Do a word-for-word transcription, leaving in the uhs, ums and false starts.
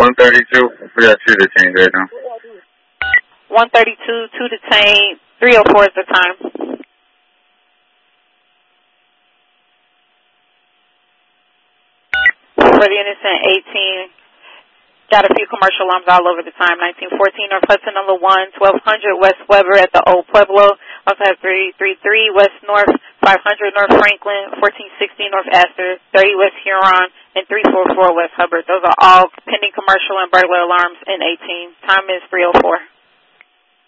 one thirty-two. We got two detained right now. one thirty-two, two detained, three oh four is the time. For the innocent, eighteen. Got a few commercial alarms all over the time. nineteen fourteen North Hudson, number one, twelve hundred West Weber at the Old Pueblo. Also have three thirty-three West North, five hundred North Franklin, fourteen sixty North Astor, thirty West Huron, and three forty-four West Hubbard. Those are all pending commercial and burglar alarms in eighteen. Time is three oh four.